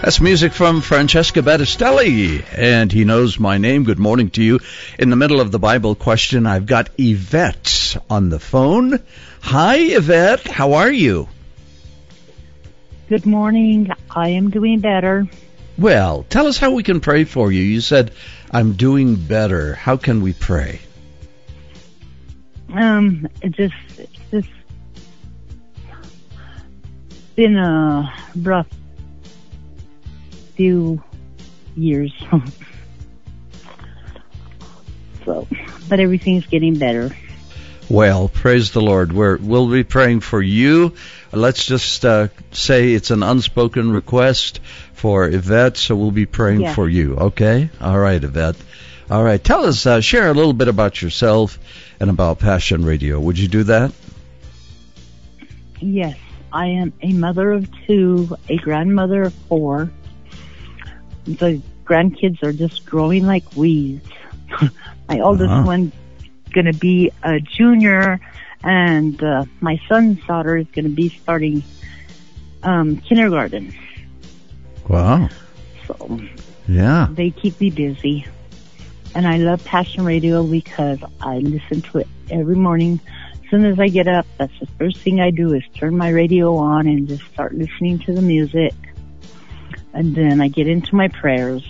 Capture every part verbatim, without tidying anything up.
That's music from Francesca Battistelli, and He Knows My Name. Good morning to you. In the middle of the Bible question, I've got Yvette on the phone. Hi, Yvette. How are you? Good morning. I am doing better. Well, tell us how we can pray for you. You said, I'm doing better. How can we pray? Um, it just, it's just been a rough few years. So, but everything's getting better. Well, praise the Lord. We're, we'll be praying for you. Let's just uh, say it's an unspoken request for Yvette, so we'll be praying Yeah. for you, okay? All right, Yvette. All right, tell us, uh, share a little bit about yourself and about Passion Radio. Would you do that? Yes, I am a mother of two, a grandmother of four. The grandkids are just growing like weeds. My oldest Uh-huh. one's going to be a junior, and uh, my son's daughter is going to be starting um, kindergarten. Wow. So Yeah. they keep me busy. And I love Passion Radio because I listen to it every morning. As soon as I get up, that's the first thing I do is turn my radio on and just start listening to the music. And then I get into my prayers.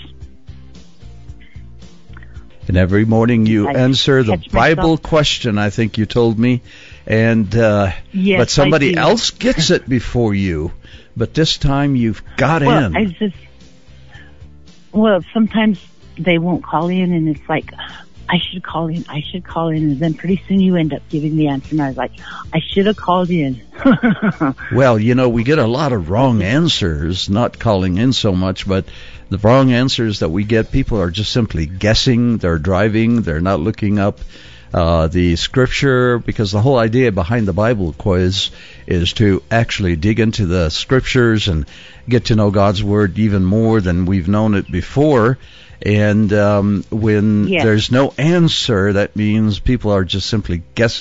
And every morning you I answer the catch Bible myself. question, I think you told me. And uh, Yes, but somebody I do. else gets it before you. But this time you've got Well, in. I just, well, sometimes they won't call in, and it's like, I should call in, I should call in, and then pretty soon you end up giving the answer, and I was like, I should have called in. Well, you know, we get a lot of wrong answers, not calling in so much, but the wrong answers that we get, people are just simply guessing, they're driving, they're not looking up uh, the scripture, because the whole idea behind the Bible quiz is to actually dig into the scriptures and get to know God's Word even more than we've known it before. And um, when Yes. there's no answer, that means people are just simply guessing.